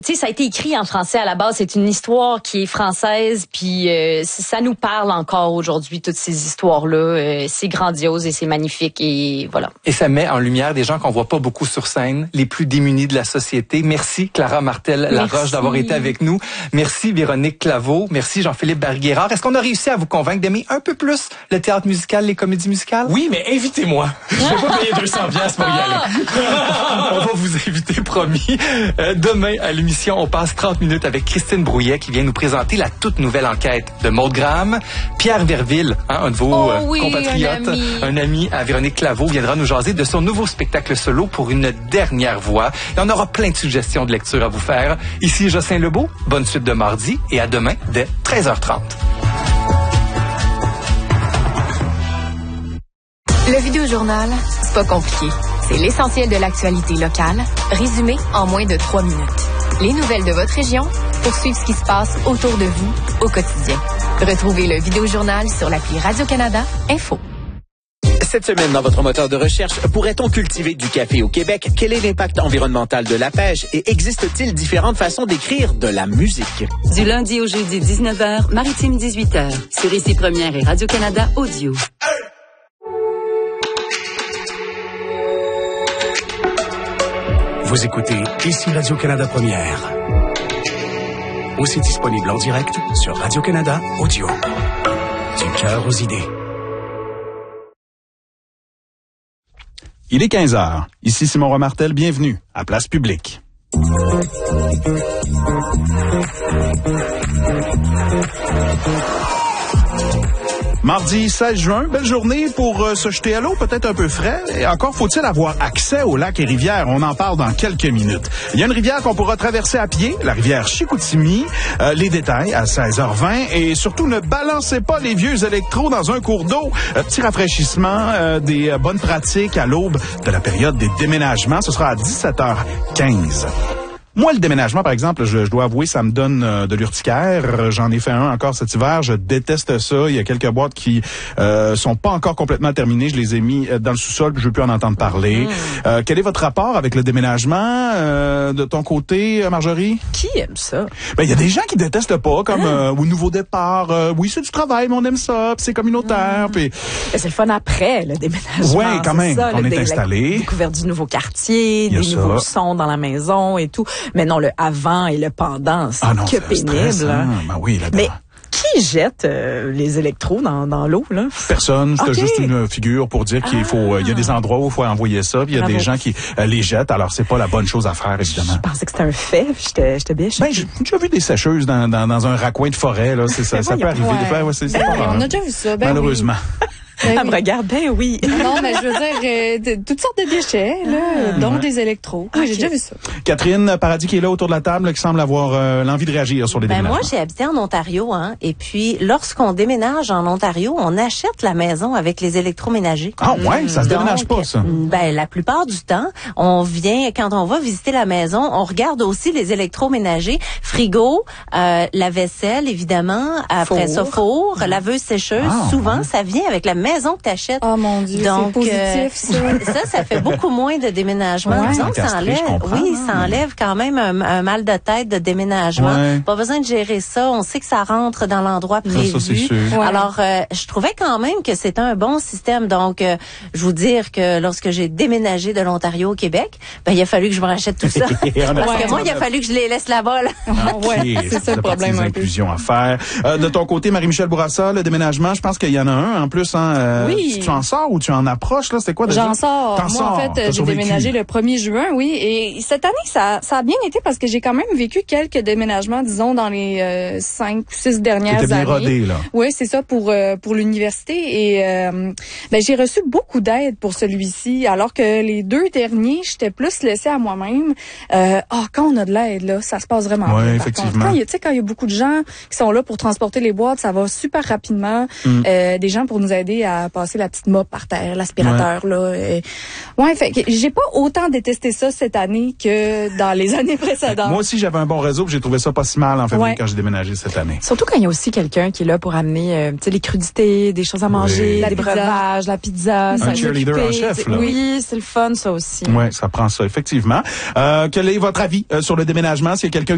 Tu sais, ça a été écrit en français à la base. C'est une histoire qui est française, puis ça nous parle encore aujourd'hui, toutes ces histoires-là. C'est grandiose et c'est magnifique, et voilà. Et ça met en lumière des gens qu'on voit pas beaucoup sur scène, les plus démunis de la société. Merci Clara Martel-Laroche d'avoir été avec nous. Merci Véronique Claveau. Merci Jean-Philippe Barguérard. Est-ce qu'on a réussi à vous convaitre d'aimer un peu plus le théâtre musical, les comédies musicales? Oui, mais invitez-moi. Je vais pas payer 200$ pour y aller. On va vous inviter, promis. Demain, à l'émission, on passe 30 minutes avec Christine Brouillet qui vient nous présenter la toute nouvelle enquête de Maude Graham. Pierre Verville, un de vos compatriotes, un ami à Véronique Claveau, viendra nous jaser de son nouveau spectacle solo Pour une dernière voix. Et on aura plein de suggestions de lecture à vous faire. Ici Jocelyn Lebeau, bonne suite de mardi et à demain dès 13h30. Le Vidéojournal, c'est pas compliqué. C'est l'essentiel de l'actualité locale, résumé en moins de 3 minutes. Les nouvelles de votre région pour suivre ce qui se passe autour de vous au quotidien. Retrouvez le Vidéojournal sur l'appli Radio-Canada Info. Cette semaine, dans votre moteur de recherche, pourrait-on cultiver du café au Québec? Quel est l'impact environnemental de la pêche? Et existe-t-il différentes façons d'écrire de la musique? Du lundi au jeudi, 19h, Maritime 18h, sur Ici Première et Radio-Canada Audio. Vous écoutez Ici Radio-Canada Première. Aussi disponible en direct sur Radio-Canada Audio. Du cœur aux idées. Il est 15h. Ici Simon Romartel, bienvenue à Place Publique. Mardi 16 juin, belle journée pour se jeter à l'eau, peut-être un peu frais. Et encore faut-il avoir accès aux lacs et rivières. On en parle dans quelques minutes. Il y a une rivière qu'on pourra traverser à pied, la rivière Chicoutimi. Les détails à 16h20. Et surtout, ne balancez pas les vieux électros dans un cours d'eau. Petit rafraîchissement, des bonnes pratiques à l'aube de la période des déménagements. Ce sera à 17h15. Moi, le déménagement, par exemple, je dois avouer, ça me donne de l'urticaire. J'en ai fait un encore cet hiver. Je déteste ça. Il y a quelques boîtes qui sont pas encore complètement terminées. Je les ai mis dans le sous-sol, puis je veux plus en entendre parler. Quel est votre rapport avec le déménagement de ton côté, Marjorie? Qui aime ça? Ben, il y a des gens qui détestent pas, comme au nouveau départ. Oui, c'est du travail, mais on aime ça, puis c'est communautaire. Puis c'est le fun après, le déménagement. Oui, quand même. Ça, on est installé. La découverte du nouveau quartier, des nouveaux sons dans la maison et tout. Mais non, le avant et le pendant, c'est pénible. Ben oui, là-dedans. Mais qui jette les électros dans l'eau, là? Personne. C'était juste une figure pour dire qu'il faut, il y a des endroits où il faut envoyer ça, puis il y a des gens qui les jettent. Alors, c'est pas la bonne chose à faire, évidemment. Je pensais que c'était un fait. J'étais biche. Ben, j'ai déjà vu des sécheuses dans un raccoin de forêt, là. Ça peut arriver. On a déjà vu ça. Malheureusement. Elle me regarde, oui. Non, mais je veux dire, toutes sortes de déchets, là, dont des électros. Oui, j'ai déjà vu ça. Catherine Paradis qui est là autour de la table, qui semble avoir l'envie de réagir sur les déménagements. Moi, j'ai habité en Ontario, et puis lorsqu'on déménage en Ontario, on achète la maison avec les électroménagers. Ah ouais, ça se déménage pas, ça. Ben, la plupart du temps, quand on va visiter la maison, on regarde aussi les électroménagers, frigo, la vaisselle, évidemment, après ça, four, laveuse sécheuse. Souvent, ça vient avec la maison que t'achètes. Oh mon Dieu, c'est positif, ça fait beaucoup moins de déménagement. Disons que ça enlève quand même un mal de tête de déménagement. Pas besoin de gérer ça. On sait que ça rentre dans l'endroit prévu. Ça, c'est sûr. Alors, je trouvais quand même que c'était un bon système. Donc, je vous dire que lorsque j'ai déménagé de l'Ontario au Québec, ben, il a fallu que je me rachète tout ça. Parce que moi, il a fallu que je les laisse là-bas, là. C'est ça le problème. Des inclusions à faire. De ton côté, Marie-Michel Bourassa, le déménagement, je pense qu'il y en a un en plus, tu en sors ou tu en approches, là? C'était quoi déjà? J'en sors. Moi, en fait, j'ai déménagé le 1er juin, et cette année, ça a bien été parce que j'ai quand même vécu quelques déménagements, disons, dans les 5 ou 6 dernières années. T'étais bien rodé, là. Oui, c'est ça, pour l'université. Et j'ai reçu beaucoup d'aide pour celui-ci, alors que les 2 derniers, j'étais plus laissée à moi-même. Quand on a de l'aide, là, ça se passe vraiment bien. Oui, effectivement. Quand il y a beaucoup de gens qui sont là pour transporter les boîtes, ça va super rapidement. Des gens pour nous aider à passer la petite mop par terre, l'aspirateur, là. Fait que j'ai pas autant détesté ça cette année que dans les années précédentes. Moi aussi, j'avais un bon réseau, puis j'ai trouvé ça pas si mal en février quand j'ai déménagé cette année. Surtout quand il y a aussi quelqu'un qui est là pour amener, les crudités, des choses à manger, des breuvages, la pizza. Un cheerleader en chef, là. Oui, c'est le fun, ça aussi. Oui, ça prend ça, effectivement. Quel est votre avis sur le déménagement? S'il y a quelqu'un